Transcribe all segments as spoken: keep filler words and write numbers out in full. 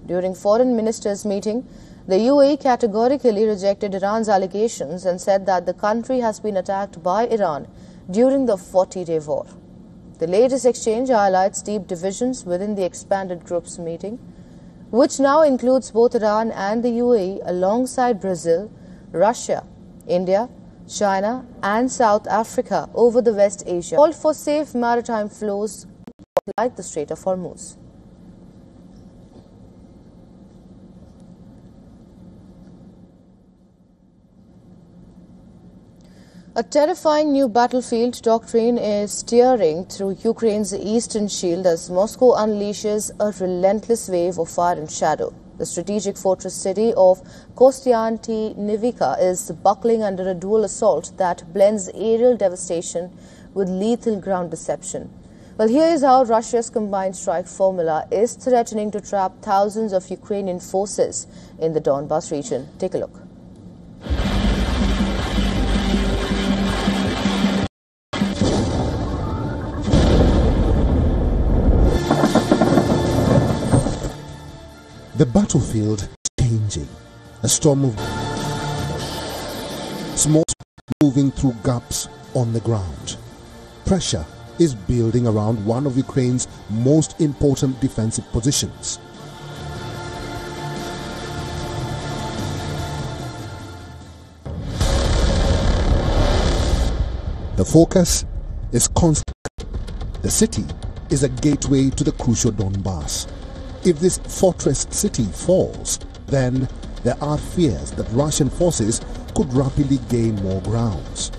During foreign ministers' meeting, the U A E categorically rejected Iran's allegations and said that the country has been attacked by Iran during the forty-day war. The latest exchange highlights deep divisions within the expanded group's meeting, which now includes both Iran and the U A E alongside Brazil, Russia, India, China and South Africa over the West Asia, called for safe maritime flows like the Strait of Hormuz. A terrifying new battlefield doctrine is steering through Ukraine's eastern shield as Moscow unleashes a relentless wave of fire and shadow. The strategic fortress city of Kostyantynivka is buckling under a dual assault that blends aerial devastation with lethal ground deception. Well, here is how Russia's combined strike formula is threatening to trap thousands of Ukrainian forces in the Donbas region. Take a look. The battlefield is changing. A storm of small moving through gaps on the ground. Pressure is building around one of Ukraine's most important defensive positions. The focus is constant. The city is a gateway to the crucial Donbas. If this fortress city falls, then there are fears that Russian forces could rapidly gain more grounds.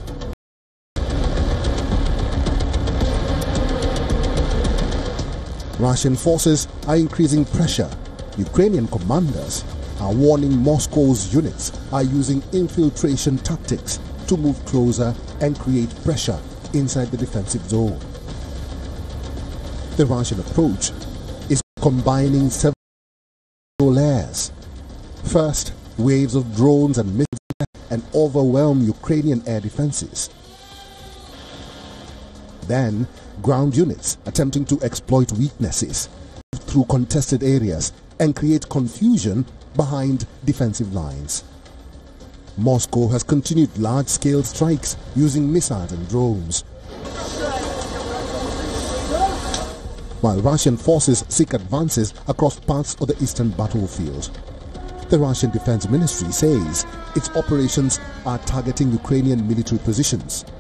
Russian forces are increasing pressure. Ukrainian commanders are warning Moscow's units are using infiltration tactics to move closer and create pressure inside the defensive zone. The Russian approach is combining several layers. First, waves of drones and missiles and overwhelm Ukrainian air defenses. Then, ground units attempting to exploit weaknesses through contested areas and create confusion behind defensive lines. Moscow has continued large-scale strikes using missiles and drones, while Russian forces seek advances across parts of the eastern battlefield. The Russian Defense Ministry says its operations are targeting Ukrainian military positions.